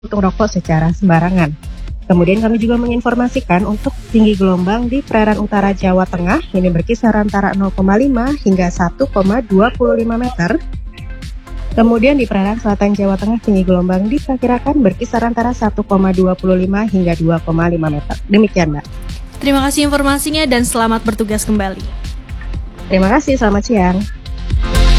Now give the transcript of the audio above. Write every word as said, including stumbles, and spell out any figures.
puntung rokok secara sembarangan. Kemudian kami juga menginformasikan untuk tinggi gelombang di perairan utara Jawa Tengah ini berkisar antara nol koma lima hingga satu koma dua lima meter. Kemudian di perairan selatan Jawa Tengah tinggi gelombang diperkirakan berkisar antara satu koma dua lima hingga dua koma lima meter. Demikian, Mbak. Terima kasih informasinya dan selamat bertugas kembali. Terima kasih, selamat siang.